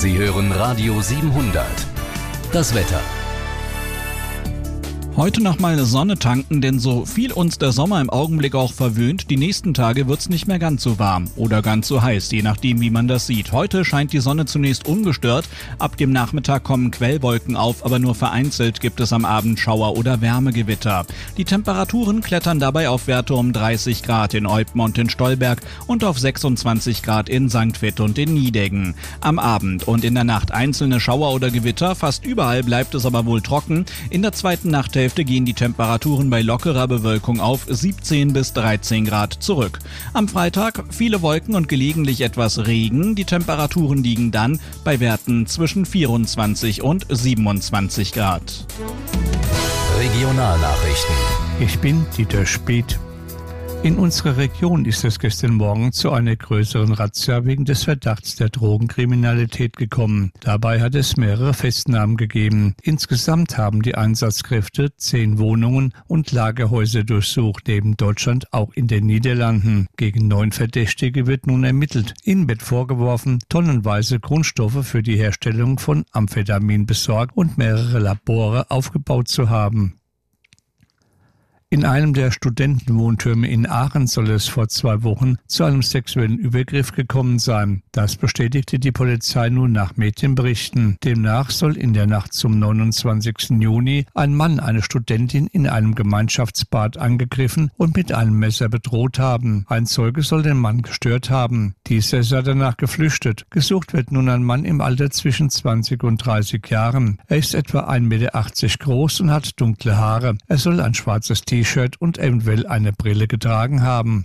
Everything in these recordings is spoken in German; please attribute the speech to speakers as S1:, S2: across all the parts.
S1: Sie hören Radio 700. Das Wetter.
S2: Heute nochmal Sonne tanken, denn so viel uns der Sommer im Augenblick auch verwöhnt, die nächsten Tage wird's nicht mehr ganz so warm oder ganz so heiß, je nachdem wie man das sieht. Heute scheint die Sonne zunächst ungestört, ab dem Nachmittag kommen Quellwolken auf, aber nur vereinzelt gibt es am Abend Schauer oder Wärmegewitter. Die Temperaturen klettern dabei auf Werte um 30 Grad in Eupen und in Stolberg und auf 26 Grad in St. Vith und in Nideggen. Am Abend und in der Nacht einzelne Schauer oder Gewitter, fast überall bleibt es aber wohl trocken. In der zweiten Nachthälfte gehen die Temperaturen bei lockerer Bewölkung auf 17 bis 13 Grad zurück. Am Freitag viele Wolken und gelegentlich etwas Regen. Die Temperaturen liegen dann bei Werten zwischen 24 und 27 Grad.
S1: Regionalnachrichten.
S3: Ich bin Dieter Speth. In unserer Region ist es gestern Morgen zu einer größeren Razzia wegen des Verdachts der Drogenkriminalität gekommen. Dabei hat es mehrere Festnahmen gegeben. Insgesamt haben die Einsatzkräfte 10 Wohnungen und Lagerhäuser durchsucht, neben Deutschland auch in den Niederlanden. Gegen 9 Verdächtige wird nun ermittelt. Ihnen wird vorgeworfen, tonnenweise Grundstoffe für die Herstellung von Amphetamin besorgt und mehrere Labore aufgebaut zu haben. In einem der Studentenwohntürme in Aachen soll es vor 2 Wochen zu einem sexuellen Übergriff gekommen sein. Das bestätigte die Polizei nun nach Medienberichten. Demnach soll in der Nacht zum 29. Juni ein Mann eine Studentin in einem Gemeinschaftsbad angegriffen und mit einem Messer bedroht haben. Ein Zeuge soll den Mann gestört haben. Dieser sei danach geflüchtet. Gesucht wird nun ein Mann im Alter zwischen 20 und 30 Jahren. Er ist etwa 1,80 Meter groß und hat dunkle Haare. Er soll ein schwarzes T-Shirt und eventuell eine Brille getragen haben.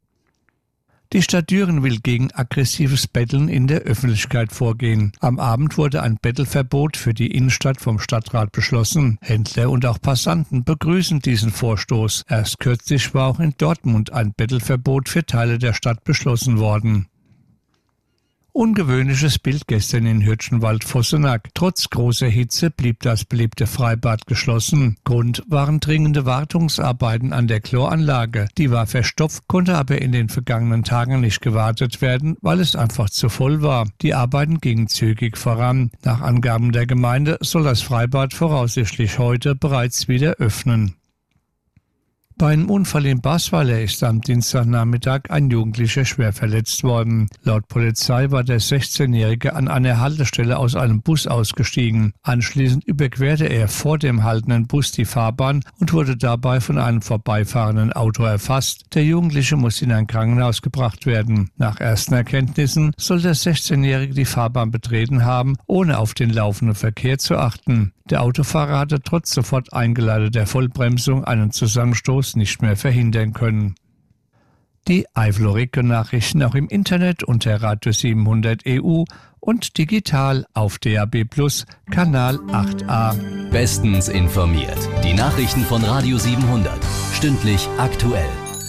S3: Die Stadt Düren will gegen aggressives Betteln in der Öffentlichkeit vorgehen. Am Abend wurde ein Bettelverbot für die Innenstadt vom Stadtrat beschlossen. Händler und auch Passanten begrüßen diesen Vorstoß. Erst kürzlich war auch in Dortmund ein Bettelverbot für Teile der Stadt beschlossen worden. Ungewöhnliches Bild gestern in Hürtgenwald-Vossenack. Trotz großer Hitze blieb das beliebte Freibad geschlossen. Grund waren dringende Wartungsarbeiten an der Chloranlage. Die war verstopft, konnte aber in den vergangenen Tagen nicht gewartet werden, weil es einfach zu voll war. Die Arbeiten gingen zügig voran. Nach Angaben der Gemeinde soll das Freibad voraussichtlich heute bereits wieder öffnen. Bei einem Unfall in Basweiler ist am Dienstagnachmittag ein Jugendlicher schwer verletzt worden. Laut Polizei war der 16-Jährige an einer Haltestelle aus einem Bus ausgestiegen. Anschließend überquerte er vor dem haltenden Bus die Fahrbahn und wurde dabei von einem vorbeifahrenden Auto erfasst. Der Jugendliche muss in ein Krankenhaus gebracht werden. Nach ersten Erkenntnissen soll der 16-Jährige die Fahrbahn betreten haben, ohne auf den laufenden Verkehr zu achten. Der Autofahrer hatte trotz sofort eingeleiteter Vollbremsung einen Zusammenstoß nicht mehr verhindern können. Die Eifel-Region-Nachrichten auch im Internet unter Radio 700 EU und digital auf DAB+ Kanal 8a.
S1: Bestens informiert. Die Nachrichten von Radio 700. Stündlich aktuell.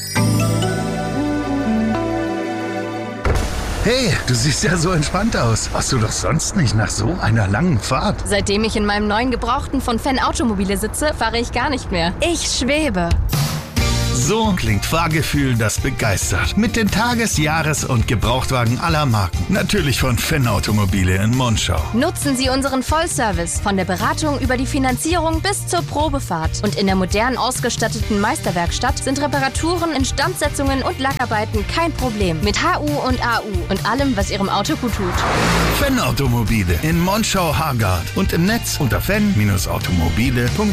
S4: Hey, du siehst ja so entspannt aus. Warst du doch sonst nicht nach so einer langen Fahrt?
S5: Seitdem ich in meinem neuen Gebrauchten von Fan Automobile sitze, fahre ich gar nicht mehr. Ich schwebe.
S4: So klingt Fahrgefühl, das begeistert. Mit den Tages-, Jahres- und Gebrauchtwagen aller Marken. Natürlich von Fan Automobile in Monschau.
S5: Nutzen Sie unseren Vollservice von der Beratung über die Finanzierung bis zur Probefahrt. Und in der modern ausgestatteten Meisterwerkstatt sind Reparaturen, Instandsetzungen und Lackarbeiten kein Problem. Mit HU und AU und allem, was Ihrem Auto gut tut.
S4: Fan Automobile in Monschau-Hargard und im Netz unter fan-automobile.de.